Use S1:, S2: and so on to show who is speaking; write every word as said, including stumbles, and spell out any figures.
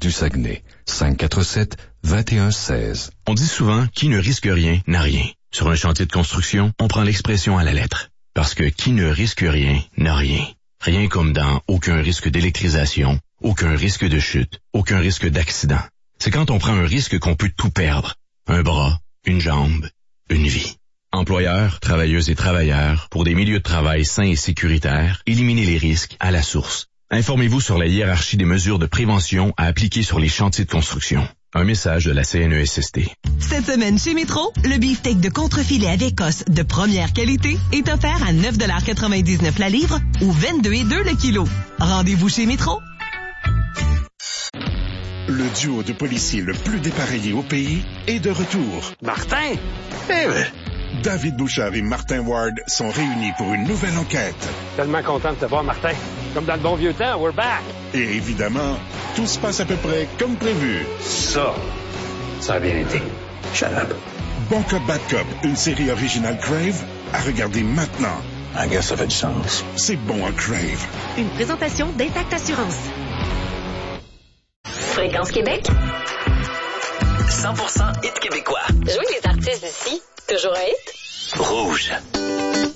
S1: du Saguenay. cinq quatre sept, deux un un six.
S2: On dit souvent, qui ne risque rien n'a rien. Sur un chantier de construction, on prend l'expression à la lettre. Parce que qui ne risque rien n'a rien. Rien comme dans aucun risque d'électrisation, aucun risque de chute, aucun risque d'accident. C'est quand on prend un risque qu'on peut tout perdre. Un bras, une jambe, une vie. Employeurs, travailleuses et travailleurs, pour des milieux de travail sains et sécuritaires, éliminez les risques à la source. Informez-vous sur la hiérarchie des mesures de prévention à appliquer sur les chantiers de construction. Un message de la C N E S S T.
S3: Cette semaine chez Métro, le beefsteak de contrefilet avec os de première qualité est offert à neuf quatre-vingt-dix-neuf la livre ou vingt-deux virgule deux le kilo. Rendez-vous chez Métro.
S4: Le duo de policiers le plus dépareillé au pays est de retour.
S5: Martin! Eh ben.
S4: David Bouchard et Martin Ward sont réunis pour une nouvelle enquête.
S5: Tellement content de te voir, Martin. Comme dans le bon vieux temps, we're back.
S4: Et évidemment, tout se passe à peu près comme prévu.
S5: Ça, ça a bien été. Shut up.
S4: Bon Cop, Bad Cop, une série originale Crave, à regarder maintenant.
S5: I guess ça fait du sens.
S4: C'est bon à Crave.
S6: Une présentation d'Intact Assurance.
S7: Fréquence Québec.
S8: cent pour cent hit québécois.
S7: Jouer les artistes d'ici, toujours un hit.
S8: Rouge.